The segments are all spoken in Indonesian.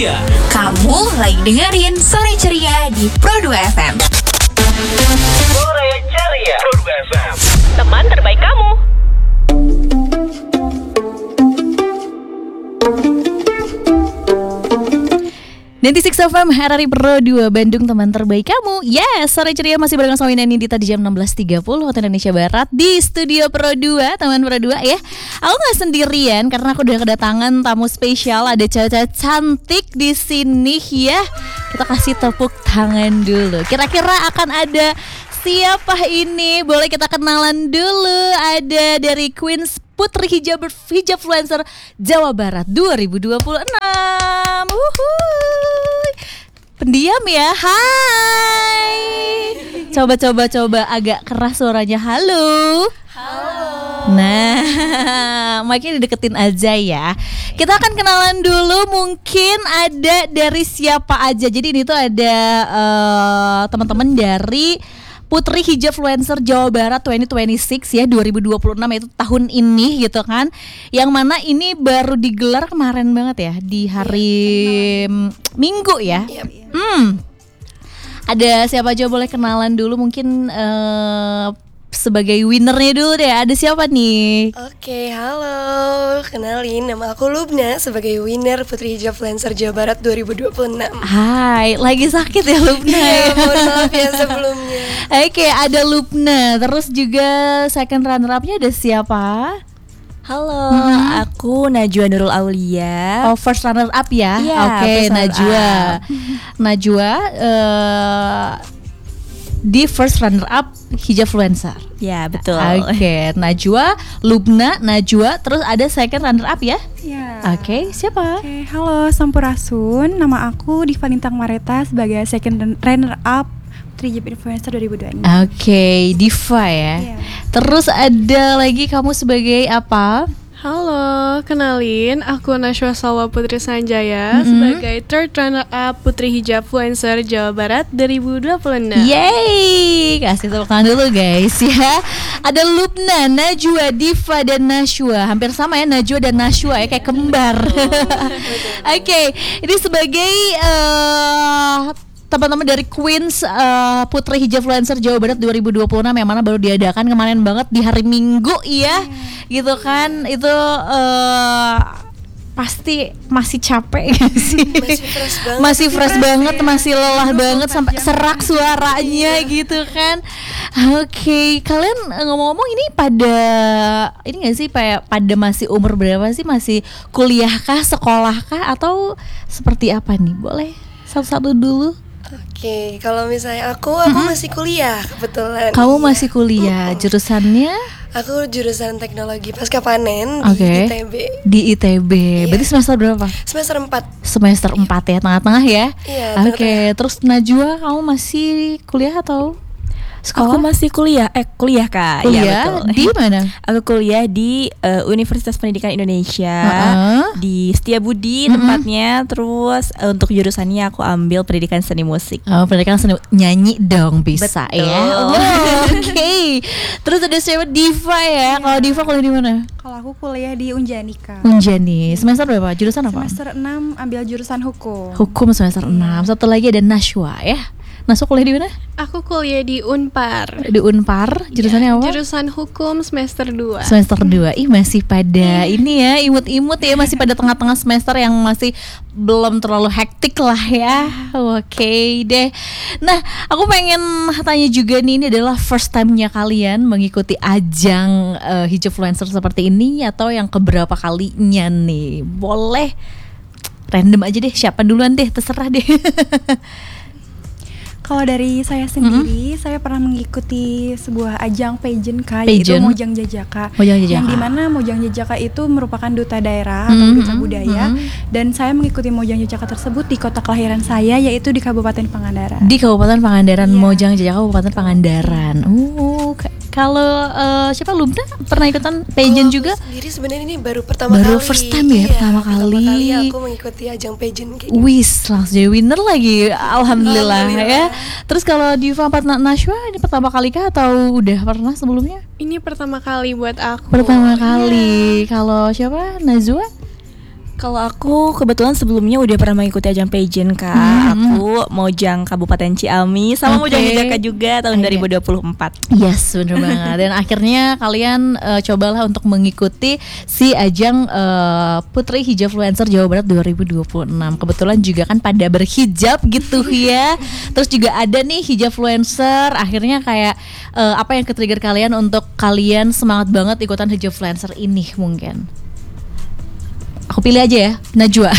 ceria. Kamu lagi dengerin Sore Ceria di Pro 2 FM. Sore ceria. Pro 2 FM. Teman terbaik kamu. Nanti 6 FM RRI Pro 2 Bandung, teman terbaik kamu. Yes, Sore Ceria masih barengan sama Winnie Nindita di jam 16.30 waktu Indonesia Barat di studio Pro 2, teman Pro 2 ya. Aku nggak sendirian karena aku udah kedatangan tamu spesial, ada cewek-cewek cantik di sini ya. Kita kasih tepuk tangan dulu. Kira-kira akan ada siapa ini? Boleh kita kenalan dulu. Ada dari Queens Putri Hijabfluencer Jawa Barat 2026. Pendiam ya. Hai. Coba agak keras suaranya. Halo. Nah, makanya dideketin aja ya. Kita akan kenalan dulu, mungkin ada dari siapa aja. Jadi ini tuh ada teman-teman dari Putri Hijabfluencer Jawa Barat 2026 ya, 2026 itu tahun ini gitu kan. Yang mana ini baru digelar kemarin banget ya, di hari Minggu ya. Ada siapa aja, boleh kenalan dulu mungkin sebagai winnernya dulu deh. Ada siapa nih? Oke, halo. Kenalin, nama aku Lubna sebagai winner Putri Hijabfluencer Jawa Barat 2026. Hai, lagi sakit ya Lubna? Iya, mohon maaf ya sebelumnya. Oke, ada Lubna. Terus juga second runner up-nya ada siapa? Halo, aku Najwa Nurul Aulia. Oh, first runner up ya? Iya, Oke, first runner Najwa. Najwa di first runner up Hijabfluencer. Ya, betul. Oke, Najwa, Lubna, Najwa, terus ada second runner up ya? Ya. Oke, siapa? Oke, halo Sampurasun. Nama aku Diva Lintang Mareta sebagai second runner up Putri Hijabfluencer 2026. Oke, Diva ya. Iya. Terus ada lagi, kamu sebagai apa? Halo, kenalin aku Nashwa Salwa Putri Sanjaya sebagai third runner up Putri Hijabfluencer Jawa Barat 2026. Yeay, kasih tepuk tangan dulu guys ya. Ada Lubna, Najwa, Diva, dan Nashwa. Hampir sama ya, Najwa dan Nashwa ya, kayak kembar. Oke, ini sebagai teman-teman dari Queens Putri Hijabfluencer Jawa Barat 2026 yang mana baru diadakan kemarin banget di hari Minggu ya. Gitu kan. Itu pasti masih capek gak sih? Masih fresh banget, masih lelah banget sampai serak suaranya gitu kan. Oke, kalian ngomong-ngomong ini pada ini enggak sih pada masih umur berapa sih? Masih kuliah kah, sekolah kah, atau seperti apa nih? Boleh satu-satu dulu. Oke, kalau misalnya aku masih kuliah kebetulan. Kamu masih kuliah, jurusannya? Aku jurusan teknologi pasca panen di ITB. Di ITB. Iya. Berarti semester berapa? Semester 4. Semester 4 ya, tengah-tengah ya? Iya. Oke, terus Najwa, kamu masih kuliah atau sekolah? Aku masih kuliah Kak. Kuliah ya, betul. Di mana? Aku kuliah di Universitas Pendidikan Indonesia di Setiabudi tempatnya. Terus untuk jurusannya aku ambil pendidikan seni musik. Oh, pendidikan seni nyanyi dong bisa. Betul. Ya. Oke. Terus ada siapa? Diva ya. Kalau Diva kuliah di mana? Kalau aku kuliah di Unjanika. Unjani. Semester berapa? Jurusan apa? Semester 6 ambil jurusan hukum. Hukum semester 6. Satu lagi ada Nashwa ya. Nashwa kuliah di mana? Aku kuliah di Unpar. Di Unpar, jurusannya apa? Jurusan hukum semester 2. Semester 2. Masih pada ini ya, imut-imut ya, masih pada tengah-tengah semester yang masih belum terlalu hektik lah ya. Oke deh. Nah, aku pengen tanya juga nih, ini adalah first time-nya kalian mengikuti ajang Hijabfluencer seperti ini atau yang keberapa kalinya nih? Boleh random aja deh, siapa duluan deh, terserah deh. Kalau dari saya sendiri, saya pernah mengikuti sebuah ajang pageant Kak, yaitu Mojang Jajaka. Yang dimana Mojang Jajaka itu merupakan duta daerah atau duta budaya. Dan saya mengikuti Mojang Jajaka tersebut di kota kelahiran saya, yaitu di Kabupaten Pangandaran. Di Kabupaten Pangandaran, iya. Mojang Jajaka Kabupaten Pangandaran. Kalau siapa, Lubna pernah ikutan pageant juga? Sendiri sebenarnya ini baru pertama kali. First time ya, pertama kali aku mengikuti ajang pageant kayak gitu. Wis, langsung jadi winner lagi. Alhamdulillah ya. Terus kalau Diva Nashwa ini pertama kali kah atau udah pernah sebelumnya? Ini pertama kali buat aku. Pertama kali. Kalau siapa? Najwa? Kalau aku kebetulan sebelumnya udah pernah mengikuti ajang pageant Kak. Aku Mojang Kabupaten Ciamis sama Mojang Jajaka juga tahun 2024. Yes, bener banget. Dan akhirnya kalian cobalah untuk mengikuti si ajang Putri Hijabfluencer Jawa Barat 2026. Kebetulan juga kan pada berhijab gitu ya. Terus juga ada nih Hijabfluencer. Akhirnya kayak apa yang ke-trigger kalian untuk kalian semangat banget ikutan Hijabfluencer ini mungkin? Aku pilih aja ya, Najwa.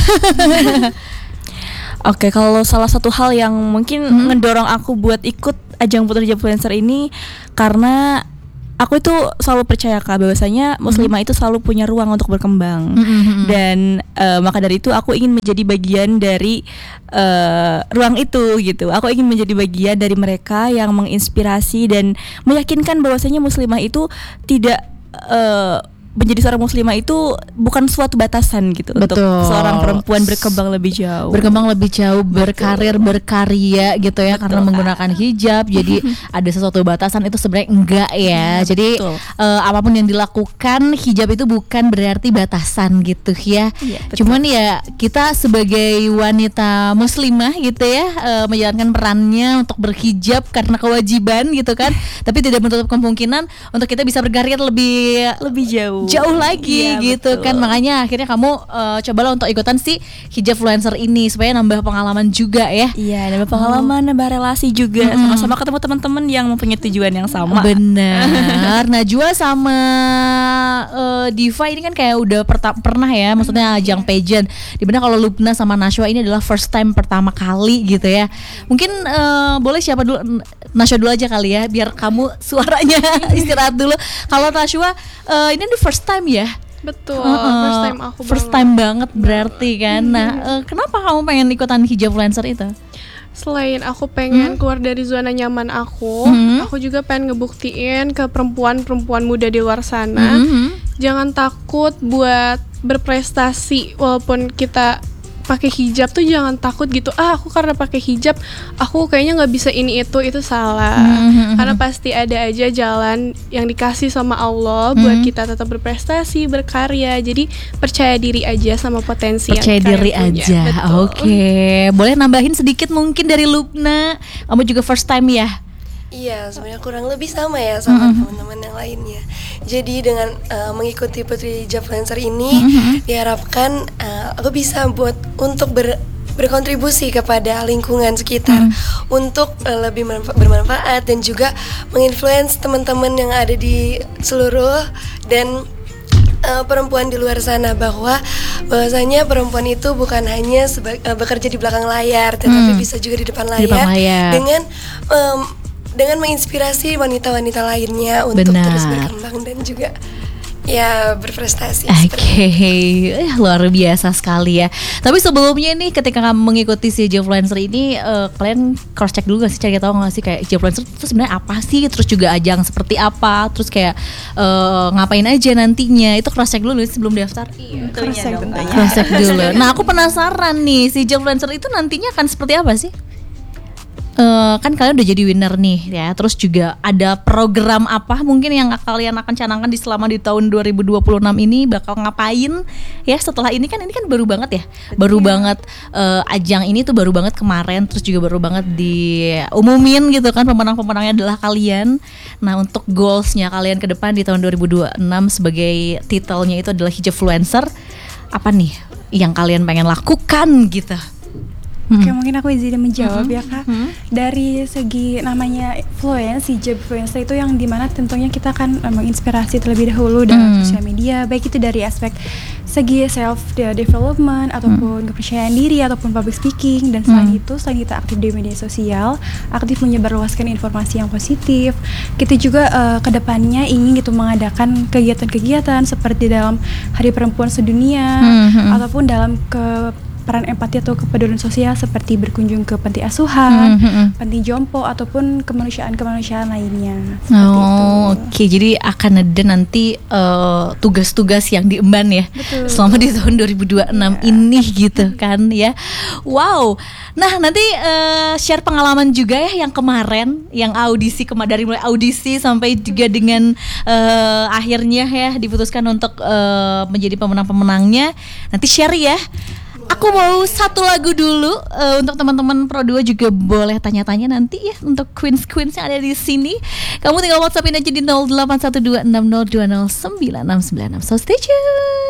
Oke, kalau salah satu hal yang mungkin ngedorong aku buat ikut ajang Putri Hijabfluencer ini karena aku itu selalu percaya Kak bahwasanya muslimah itu selalu punya ruang untuk berkembang. Dan maka dari itu aku ingin menjadi bagian dari ruang itu gitu. Aku ingin menjadi bagian dari mereka yang menginspirasi dan meyakinkan bahwasanya muslimah itu tidak menjadi seorang muslimah itu bukan suatu batasan gitu. Betul. Untuk seorang perempuan berkembang lebih jauh. Berkarir, berkarya gitu ya. Betul, karena menggunakan hijab. Jadi ada sesuatu batasan itu sebenarnya enggak ya. Jadi apapun yang dilakukan, hijab itu bukan berarti batasan gitu ya. Cuman ya kita sebagai wanita muslimah gitu ya, menjalankan perannya untuk berhijab karena kewajiban gitu kan. Tapi tidak menutup kemungkinan untuk kita bisa berkarir lebih jauh lagi gitu betul. Kan makanya akhirnya kamu cobalah untuk ikutan si Hijabfluencer ini supaya nambah pengalaman juga ya. Iya, nambah pengalaman, nambah relasi juga, sama-sama ketemu teman-teman yang mempunyai tujuan yang sama. Benar. Najwa sama Diva ini kan kayak udah pernah ya, maksudnya ajang pageant. Dimana kalau Lubna sama Nashwa ini adalah first time pertama kali gitu ya. Mungkin boleh siapa dulu? Nashwa dulu aja kali ya, biar kamu suaranya istirahat dulu. Kalau Nashwa ini the first time ya? Betul, first time aku first time banget berarti kan. Nah, kenapa kamu pengen ikutan Hijabfluencer itu? Selain aku pengen keluar dari zona nyaman aku juga pengen ngebuktiin ke perempuan-perempuan muda di luar sana, jangan takut buat berprestasi. Walaupun kita pakai hijab tuh jangan takut gitu, aku karena pakai hijab aku kayaknya nggak bisa ini itu salah. Karena pasti ada aja jalan yang dikasih sama Allah buat kita tetap berprestasi, berkarya. Jadi percaya diri aja sama potensi percaya yang diri punya. aja. Oke. Boleh nambahin sedikit mungkin dari Lubna, kamu juga first time ya? Iya, sebenarnya kurang lebih sama ya sama teman-teman yang lainnya. Jadi dengan mengikuti Putri Hijabfluencer ini diharapkan aku bisa untuk berkontribusi kepada lingkungan sekitar untuk lebih bermanfaat dan juga menginfluence teman-teman yang ada di seluruh dan perempuan di luar sana bahwasanya perempuan itu bukan hanya bekerja di belakang layar, tetapi bisa juga di depan layar. Dengan menginspirasi wanita-wanita lainnya untuk terus berkembang dan juga ya berprestasi. Oke, luar biasa sekali ya. Tapi sebelumnya nih ketika kamu mengikuti si Hijabfluencer ini, kalian cross check dulu gak sih, cari tahu gak sih kayak Hijabfluencer itu sebenarnya apa sih? Terus juga ajang seperti apa? Terus kayak ngapain aja nantinya? Itu cross check dulu sebelum daftar. Iya, cross check dulu. Nah, aku penasaran nih, si Hijabfluencer itu nantinya akan seperti apa sih? Kan kalian udah jadi winner nih ya. Terus juga ada program apa mungkin yang kalian akan canangkan di tahun 2026 ini, bakal ngapain ya setelah ini kan baru banget ya. Baru banget ajang ini tuh baru banget kemarin, terus juga baru banget diumumin gitu kan, pemenang-pemenangnya adalah kalian. Nah, untuk goalsnya kalian ke depan di tahun 2026 sebagai titelnya itu adalah Hijabfluencer, apa nih yang kalian pengen lakukan gitu? Oke, mungkin aku izin menjawab ya Kak. Dari segi namanya Hijabfluencer itu yang dimana tentunya kita kan menginspirasi terlebih dahulu dalam sosial media, baik itu dari aspek segi self development ataupun kepercayaan diri ataupun public speaking. Dan selain itu, selain kita aktif di media sosial, aktif menyebarluaskan informasi yang positif, kita juga kedepannya ingin gitu mengadakan kegiatan-kegiatan seperti dalam Hari Perempuan Sedunia ataupun dalam peran empati atau kepedulian sosial seperti berkunjung ke panti asuhan, panti jompo ataupun kemanusiaan lainnya. Oke. Jadi akan ada nanti tugas-tugas yang diemban ya. Betul. Selama di tahun 2026 ini gitu kan ya. Wow. Nah, nanti share pengalaman juga ya yang kemarin, yang audisi dari mulai audisi sampai juga dengan akhirnya ya diputuskan untuk menjadi pemenang-pemenangnya. Nanti share ya. Aku mau satu lagu dulu untuk teman-teman Pro 2 juga boleh tanya-tanya nanti ya untuk queens yang ada di sini. Kamu tinggal WhatsAppin aja di 081260209696. So stay tune.